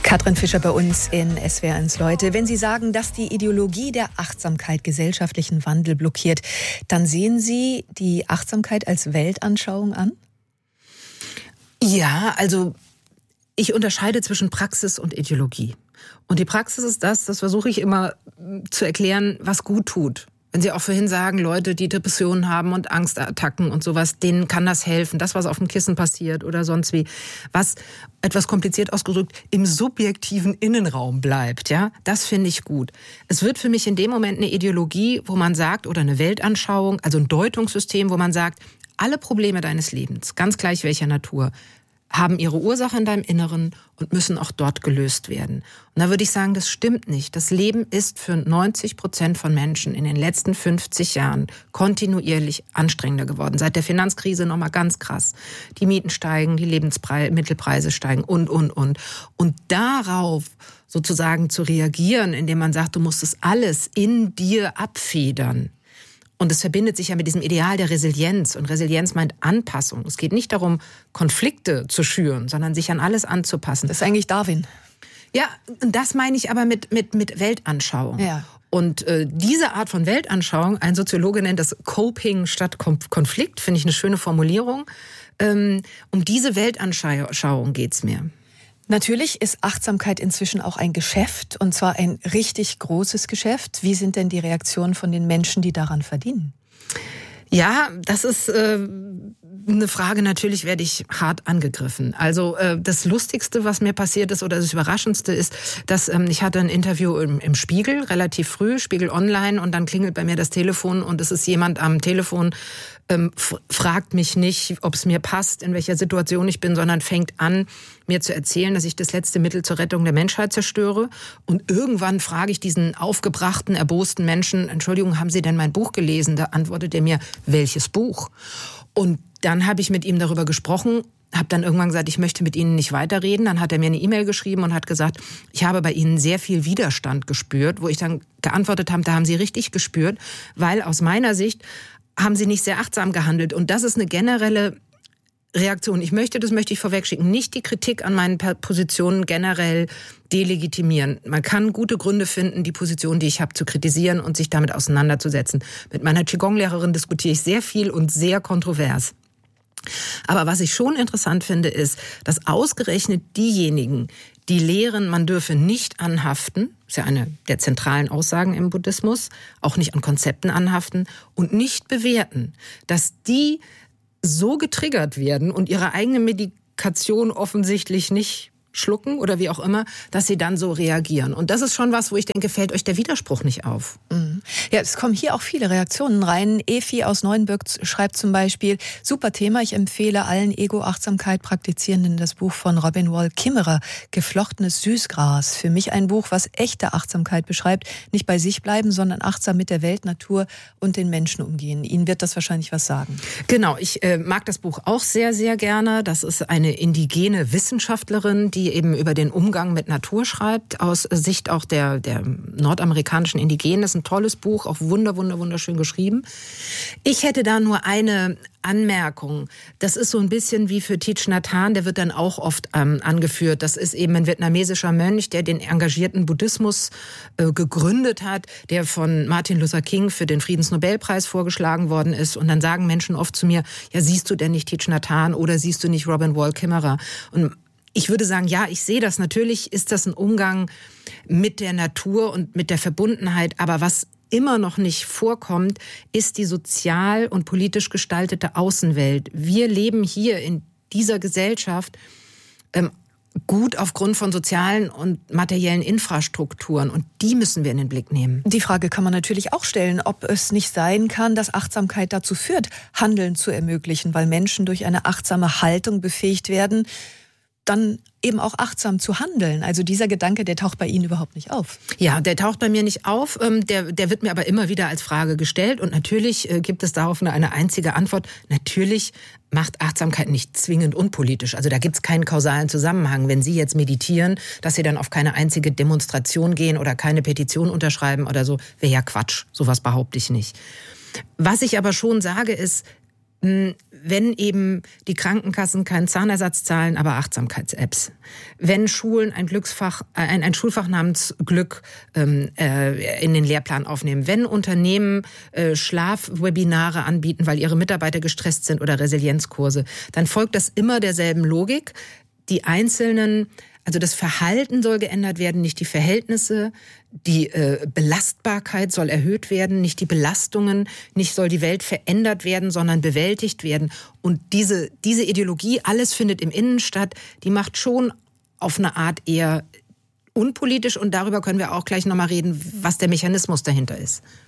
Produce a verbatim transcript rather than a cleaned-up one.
Katrin Fischer bei uns in S W R eins Leute. Wenn Sie sagen, dass die Ideologie der Achtsamkeit gesellschaftlichen Wandel blockiert, dann sehen Sie die Achtsamkeit als Weltanschauung an? Ja, also ich unterscheide zwischen Praxis und Ideologie. Und die Praxis ist das, das versuche ich immer zu erklären, was gut tut. Wenn Sie auch vorhin sagen, Leute, die Depressionen haben und Angstattacken und sowas, denen kann das helfen. Das, was auf dem Kissen passiert oder sonst wie, was etwas kompliziert ausgedrückt im subjektiven Innenraum bleibt, ja, das finde ich gut. Es wird für mich in dem Moment eine Ideologie, wo man sagt, oder eine Weltanschauung, also ein Deutungssystem, wo man sagt, alle Probleme deines Lebens, ganz gleich welcher Natur, haben ihre Ursache in deinem Inneren und müssen auch dort gelöst werden. Und da würde ich sagen, das stimmt nicht. Das Leben ist für neunzig Prozent von Menschen in den letzten fünfzig Jahren kontinuierlich anstrengender geworden. Seit der Finanzkrise nochmal ganz krass. Die Mieten steigen, die Lebensmittelpreise steigen und, und, und. Und darauf sozusagen zu reagieren, indem man sagt, du musst es alles in dir abfedern. Und es verbindet sich ja mit diesem Ideal der Resilienz. Und Resilienz meint Anpassung. Es geht nicht darum, Konflikte zu schüren, sondern sich an alles anzupassen. Das ist eigentlich Darwin. Ja, das meine ich aber mit, mit, mit Weltanschauung. Ja. Und äh, diese Art von Weltanschauung, ein Soziologe nennt das Coping statt Konflikt, finde ich eine schöne Formulierung. Ähm, um diese Weltanschauung geht's mir. Natürlich ist Achtsamkeit inzwischen auch ein Geschäft, und zwar ein richtig großes Geschäft. Wie sind denn die Reaktionen von den Menschen, die daran verdienen? Ja, das ist äh, eine Frage, natürlich werde ich hart angegriffen. Also äh, das Lustigste, was mir passiert ist, oder das Überraschendste ist, dass ähm, ich hatte ein Interview im, im Spiegel, relativ früh, Spiegel Online, und dann klingelt bei mir das Telefon und es ist jemand am Telefon, ähm, f- fragt mich nicht, ob es mir passt, in welcher Situation ich bin, sondern fängt an, mir zu erzählen, dass ich das letzte Mittel zur Rettung der Menschheit zerstöre. Und irgendwann frage ich diesen aufgebrachten, erbosten Menschen, Entschuldigung, haben Sie denn mein Buch gelesen? Da antwortet er mir, welches Buch? Und dann habe ich mit ihm darüber gesprochen, habe dann irgendwann gesagt, ich möchte mit Ihnen nicht weiterreden. Dann hat er mir eine E-Mail geschrieben und hat gesagt, ich habe bei Ihnen sehr viel Widerstand gespürt, wo ich dann geantwortet habe, da haben Sie richtig gespürt, weil aus meiner Sicht haben Sie nicht sehr achtsam gehandelt. Und das ist eine generelle Reaktion. Ich möchte, das möchte ich vorwegschicken, nicht die Kritik an meinen Positionen generell delegitimieren. Man kann gute Gründe finden, die Position, die ich habe, zu kritisieren und sich damit auseinanderzusetzen. Mit meiner Qigong-Lehrerin diskutiere ich sehr viel und sehr kontrovers. Aber was ich schon interessant finde, ist, dass ausgerechnet diejenigen, die lehren, man dürfe nicht anhaften, ist ja eine der zentralen Aussagen im Buddhismus, auch nicht an Konzepten anhaften und nicht bewerten, dass die so getriggert werden und ihre eigene Medikation offensichtlich nicht schlucken oder wie auch immer, dass sie dann so reagieren. Und das ist schon was, wo ich denke, fällt euch der Widerspruch nicht auf. Mhm. Ja, es kommen hier auch viele Reaktionen rein. Efi aus Neuenburg schreibt zum Beispiel, super Thema, ich empfehle allen Ego-Achtsamkeit Praktizierenden das Buch von Robin Wall Kimmerer, Geflochtenes Süßgras. Für mich ein Buch, was echte Achtsamkeit beschreibt. Nicht bei sich bleiben, sondern achtsam mit der Welt, Natur und den Menschen umgehen. Ihnen wird das wahrscheinlich was sagen. Genau, ich äh, mag das Buch auch sehr, sehr gerne. Das ist eine indigene Wissenschaftlerin, die eben über den Umgang mit Natur schreibt, aus Sicht auch der, der nordamerikanischen Indigenen. Das ist ein tolles Buch, auch wunder, wunder, wunderschön geschrieben. Ich hätte da nur eine Anmerkung. Das ist so ein bisschen wie für Thich Nhat Hanh, der wird dann auch oft ähm, angeführt. Das ist eben ein vietnamesischer Mönch, der den engagierten Buddhismus äh, gegründet hat, der von Martin Luther King für den Friedensnobelpreis vorgeschlagen worden ist. Und dann sagen Menschen oft zu mir, ja, siehst du denn nicht Thich Nhat Hanh oder siehst du nicht Robin Wall Kimmerer? Und ich würde sagen, ja, ich sehe das. Natürlich ist das ein Umgang mit der Natur und mit der Verbundenheit. Aber was immer noch nicht vorkommt, ist die sozial und politisch gestaltete Außenwelt. Wir leben hier in dieser Gesellschaft ähm, gut aufgrund von sozialen und materiellen Infrastrukturen. Und die müssen wir in den Blick nehmen. Die Frage kann man natürlich auch stellen, ob es nicht sein kann, dass Achtsamkeit dazu führt, Handeln zu ermöglichen, weil Menschen durch eine achtsame Haltung befähigt werden, dann eben auch achtsam zu handeln. Also dieser Gedanke, der taucht bei Ihnen überhaupt nicht auf. Ja, der taucht bei mir nicht auf. Der, der wird mir aber immer wieder als Frage gestellt. Und natürlich gibt es darauf eine, eine einzige Antwort. Natürlich macht Achtsamkeit nicht zwingend unpolitisch. Also da gibt es keinen kausalen Zusammenhang. Wenn Sie jetzt meditieren, dass Sie dann auf keine einzige Demonstration gehen oder keine Petition unterschreiben oder so, wäre ja Quatsch. Sowas behaupte ich nicht. Was ich aber schon sage ist, Wenn eben die Krankenkassen keinen Zahnersatz zahlen, aber Achtsamkeits-Apps. Wenn Schulen ein Glücksfach, ein, ein Schulfach namens Glück ähm, äh, in den Lehrplan aufnehmen. Wenn Unternehmen äh, Schlafwebinare anbieten, weil ihre Mitarbeiter gestresst sind oder Resilienzkurse, dann folgt das immer derselben Logik. Die einzelnen Also das Verhalten soll geändert werden, nicht die Verhältnisse. Die äh, Belastbarkeit soll erhöht werden, nicht die Belastungen. Nicht soll die Welt verändert werden, sondern bewältigt werden. Und diese, diese Ideologie, alles findet im Innen statt, die macht schon auf eine Art eher unpolitisch. Und darüber können wir auch gleich nochmal reden, was der Mechanismus dahinter ist.